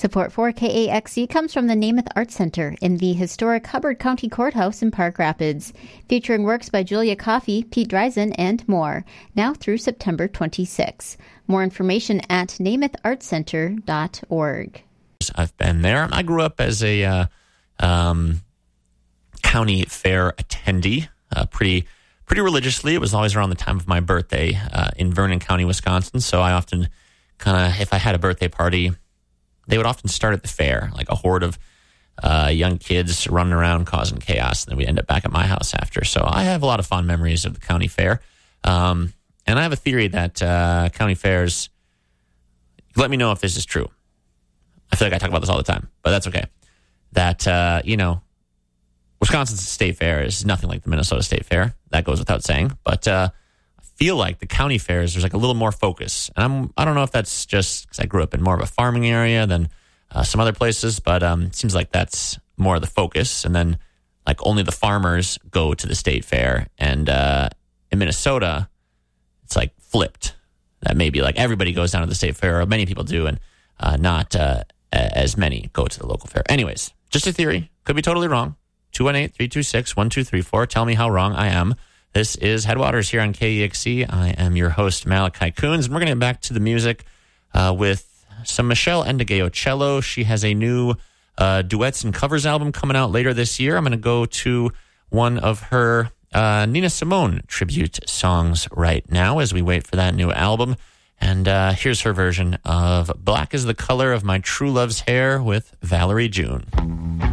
Support for KAXE comes from the Namath Arts Center in the historic Hubbard County Courthouse in Park Rapids, featuring works by Julia Coffey, Pete Dreisen, and more, now through September 26. More information at namathartscenter.org. I've been there. I grew up as a county fair attendee, pretty religiously. It was always around the time of my birthday in Vernon County, Wisconsin. So I often if I had a birthday party, they would often start at the fair, like a horde of young kids running around causing chaos, and then we end up back at my house after. So I have a lot of fond memories of the county fair. And I have a theory that county fairs, let me know if this is true. I feel like I talk about this all the time, but that's okay. That, Wisconsin's state fair is nothing like the Minnesota State Fair. That goes without saying. But I feel like the county fairs, there's like a little more focus. And I don't know if that's just because I grew up in more of a farming area than some other places, but it seems like that's more of the focus. And then like only the farmers go to the state fair. And in Minnesota, it's like flipped. That maybe like everybody goes down to the state fair, or many people do, and not as many go to the local fair. Anyways, just a theory. Could be totally wrong. 218-326-1234. Tell me how wrong I am. This is Headwaters here on KEXC. I am your host, Malachi Coons, and we're going to get back to the music with some Michelle Endegeyo cello. She has a new duets and covers album coming out later this year. I'm going to go to one of her Nina Simone tribute songs right now as we wait for that new album. And here's her version of Black is the Color of My True Love's Hair with Valerie June.